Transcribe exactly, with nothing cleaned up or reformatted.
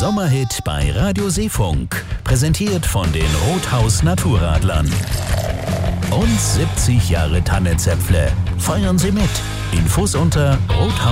Sommerhit bei Radio Seefunk. Präsentiert von den Rothaus Naturradlern. Und siebzig Jahre Tannezäpfle. Feiern Sie mit. Infos unter rothaus